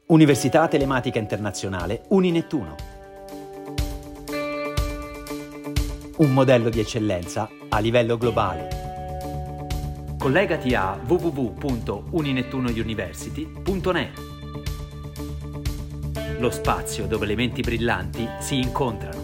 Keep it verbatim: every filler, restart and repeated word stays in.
Università Telematica Internazionale Uninettuno. Un modello di eccellenza a livello globale. Collegati a w w w punto uninettunouniversity punto net. Lo spazio dove le menti brillanti si incontrano.